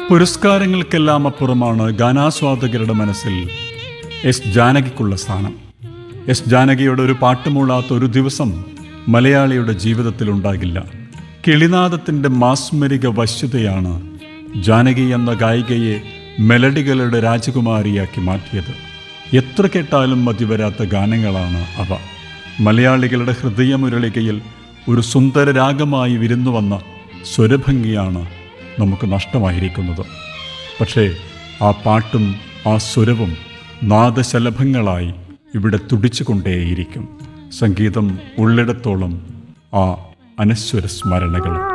പുരസ്കാരങ്ങൾക്കെല്ലാം അപ്പുറമാണ് ഗാനാസ്വാദകരുടെ മനസ്സിൽ എസ് ജാനകിക്കുള്ള സ്ഥാനം. എസ് ജാനകിയുടെ ഒരു പാട്ടുമൂളാത്ത ഒരു ദിവസം മലയാളിയുടെ ജീവിതത്തിൽ ഉണ്ടാകില്ല. കിളിനാദത്തിൻ്റെ മാസ്മരിക വശ്യതയാണ് ജാനകി എന്ന ഗായികയെ മെലഡികളുടെ രാജകുമാരിയാക്കി മാറ്റിയത്. എത്ര കേട്ടാലും മതിവരാത്ത ഗാനങ്ങളാണ് അവ. മലയാളികളുടെ ഹൃദയമുരളികയിൽ ഒരു സുന്ദര രാഗമായി വിരുന്നു വന്ന സ്വരഭംഗിയാണ് നമുക്ക് നഷ്ടമായിരിക്കുന്നത്. പക്ഷേ ആ പാട്ടും ആ സ്വരവും നാദശലഭങ്ങളായി ഇവിടെ തുടിച്ചുകൊണ്ടേയിരിക്കും. സംഗീതം ഉള്ളിടത്തോളം ആ അനശ്വര സ്മരണകൾ.